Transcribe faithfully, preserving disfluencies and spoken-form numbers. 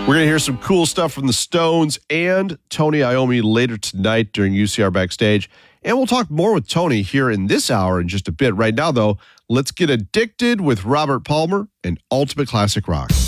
We're going to hear some cool stuff from the Stones and Tony Iommi later tonight during U C R Backstage. And we'll talk more with Tony here in this hour in just a bit. Right now, though, let's get addicted with Robert Palmer and Ultimate Classic Rock.